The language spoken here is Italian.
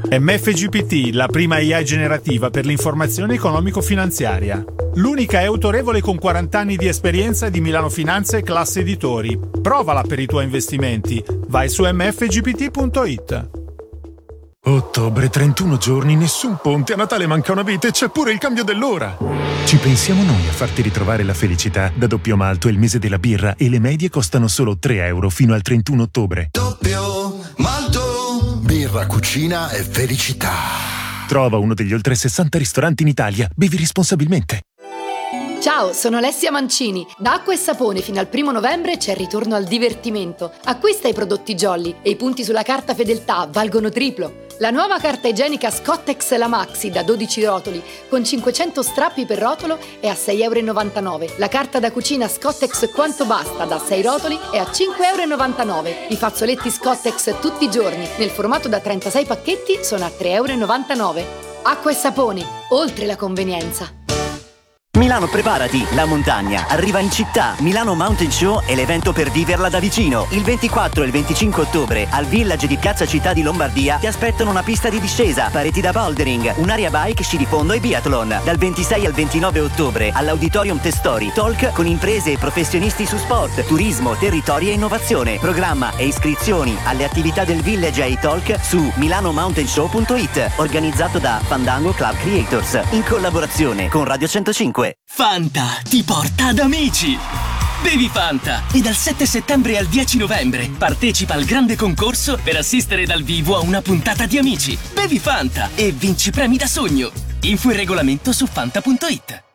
MFGPT, la prima AI generativa per l'informazione economico-finanziaria. L'unica è autorevole con 40 anni di esperienza di Milano Finanza e Classe Editori. Provala per i tuoi investimenti. Vai su mfgpt.it. Ottobre, 31 giorni, nessun ponte, a Natale manca una vita e c'è pure il cambio dell'ora. Ci pensiamo noi a farti ritrovare la felicità. Da Doppio Malto è il mese della birra e le medie costano solo 3 euro fino al 31 ottobre. Doppio Malto. Birra, cucina e felicità. Trova uno degli oltre 60 ristoranti in Italia. Bevi responsabilmente. Ciao, sono Alessia Mancini. Da Acqua e Sapone fino al 1 novembre c'è il ritorno al divertimento. Acquista i prodotti Jolly e i punti sulla carta fedeltà valgono triplo. La nuova carta igienica Scottex La Maxi da 12 rotoli con 500 strappi per rotolo è a 6,99 €. La carta da cucina Scottex Quanto Basta da 6 rotoli è a 5,99 €. I fazzoletti Scottex tutti i giorni nel formato da 36 pacchetti sono a 3,99 €. Acqua e Sapone, oltre la convenienza. Milano, preparati, la montagna arriva in città. Milano Mountain Show è l'evento per viverla da vicino. Il 24 e il 25 ottobre al Village di Piazza Città di Lombardia ti aspettano una pista di discesa, pareti da bouldering, un'area bike, sci di fondo e biathlon. Dal 26 al 29 ottobre all'Auditorium Testori, talk con imprese e professionisti su sport, turismo, territori e innovazione. Programma e iscrizioni alle attività del Village e ai talk su milanomountainshow.it, organizzato da Fandango Club Creators in collaborazione con Radio 105. Fanta ti porta ad amici. Bevi Fanta e dal 7 settembre al 10 novembre partecipa al grande concorso per assistere dal vivo a una puntata di Amici. Bevi Fanta e vinci premi da sogno. Info e regolamento su fanta.it.